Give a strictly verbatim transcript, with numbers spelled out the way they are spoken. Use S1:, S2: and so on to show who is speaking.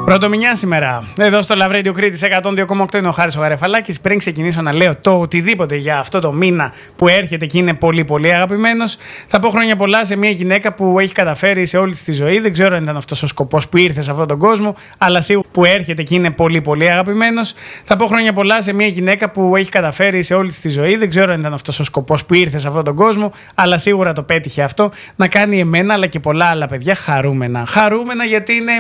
S1: Πρωτομηνιά σήμερα. Εδώ στο Love Radio Κρήτης εκατόν δύο κόμμα οκτώ είναι ο Χάρης ο Γαρεφαλάκης. Πριν ξεκινήσω να λέω το οτιδήποτε για αυτό το μήνα που έρχεται και είναι πολύ πολύ αγαπημένος, θα πω χρόνια πολλά σε μια γυναίκα που έχει καταφέρει σε όλη της τη ζωή. Δεν ξέρω αν ήταν αυτός ο σκοπός που ήρθε σε αυτόν τον κόσμο, αλλά σίγουρα που έρχεται και είναι πολύ πολύ αγαπημένος. Θα πω χρόνια πολλά σε μια γυναίκα που έχει καταφέρει σε όλη της τη ζωή. Δεν ξέρω αν ήταν αυτός ο σκοπός που ήρθε σε αυτόν τον κόσμο, αλλά σίγουρα το πέτυχε αυτό. Να κάνει εμένα αλλά και πολλά άλλα παιδιά χαρούμενα. Χαρούμενα γιατί είναι